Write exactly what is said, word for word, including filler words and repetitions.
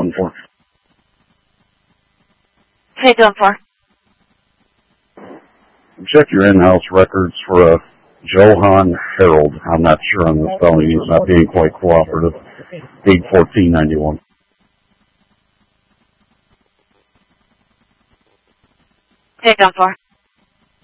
one for? How you doing for? Check your in-house records for a Johan Harold. I'm not sure on the spelling. He's not being quite cooperative. eight fourteen ninety-one. How you doing for?